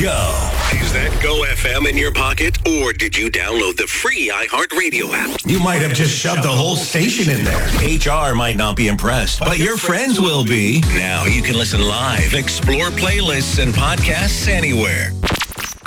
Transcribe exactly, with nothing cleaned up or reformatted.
go. Is that Go F M in your pocket, or did you download the free iHeartRadio app? You might have just shoved the whole station in there. H R might not be impressed, but your friends will be. Now you can listen live, explore playlists and podcasts anywhere.